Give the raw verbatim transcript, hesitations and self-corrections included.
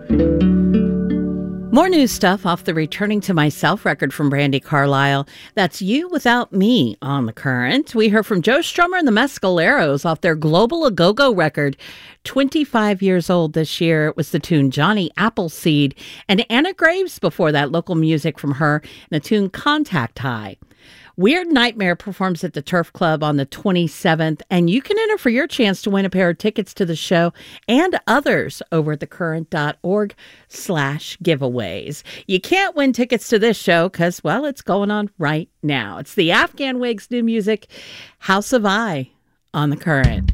More new stuff off the Returning to Myself record from Brandi Carlile. That's You Without Me on The Current. We heard from Joe Strummer and the Mescaleros off their Global A Go-Go record. twenty-five years old this year. It was the tune Johnny Appleseed. And Anna Graves before that, local music from her, and the tune Contact High. Weird Nightmare performs at the Turf Club on the twenty-seventh, and you can enter for your chance to win a pair of tickets to the show and others over at thecurrent.org slash giveaways. You can't win tickets to this show because, well, it's going on right now. It's the Afghan Wigs' new music, House of I, on The Current.